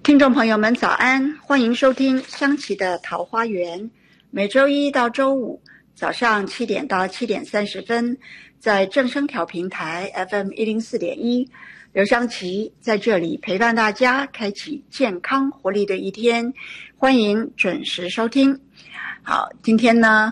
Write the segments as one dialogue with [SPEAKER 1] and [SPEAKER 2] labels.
[SPEAKER 1] 听众朋友们早安，欢迎收听香琪的桃花源，每周一到周五早上7点到7点30分，在正声调频台 FM104.1，刘香琪在这里陪伴大家，开启健康活力的一天，欢迎准时收听。好，今天呢，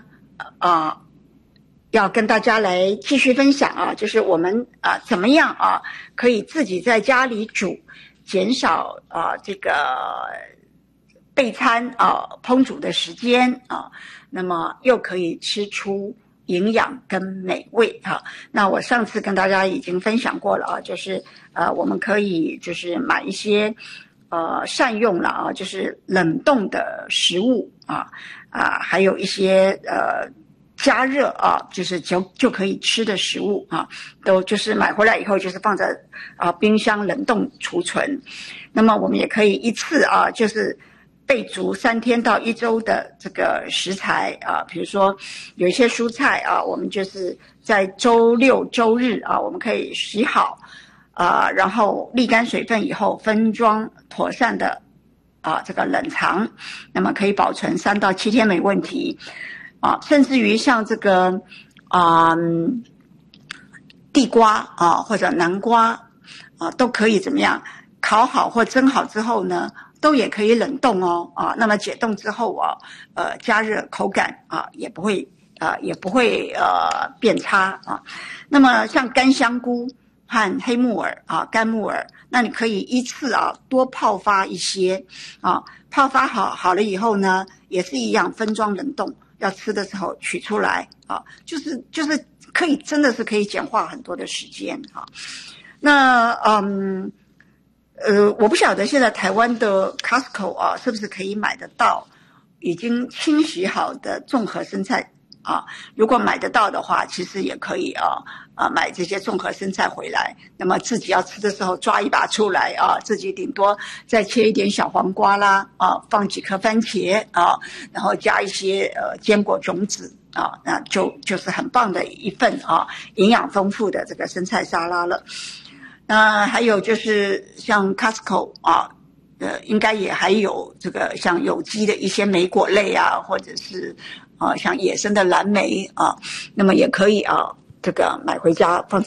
[SPEAKER 1] 要跟大家来继续分享啊，就是我们怎么样可以自己在家里煮，减少这个备餐烹煮的时间那么又可以吃出营养跟美味那我上次跟大家已经分享过了就是我们可以就是买一些善用了就是冷冻的食物还有一些加热就是就可以吃的食物都就是买回来以后就是放在冰箱冷冻储存。那么我们也可以一次就是备足3天到1周的这个食材比如说有一些蔬菜我们就是在周6周日我们可以洗好然后沥干水分以后分装妥善的这个冷藏，那么可以保存3到7天没问题甚至于像这个地瓜或者南瓜都可以怎么样烤好或蒸好之后呢，都也可以冷冻那么解冻之后加热口感也不会变差那么像干香菇和黑木耳干木耳，那你可以依次多泡发一些泡发好了以后呢，也是一样分装冷冻，要吃的时候取出来就是可以真的是可以简化很多的时间那我不晓得现在台湾的 Costco 是不是可以买得到已经清洗好的综合生菜如果买得到的话，其实也可以买这些综合生菜回来，那么自己要吃的时候抓一把出来自己顶多再切一点小黄瓜啦放几颗番茄然后加一些坚果种子那就是很棒的一份营养丰富的这个生菜沙拉了。那还有就是像 Costco应该也还有这个像有机的一些莓果类或者是像野生的蓝莓那么也可以这个买回家放在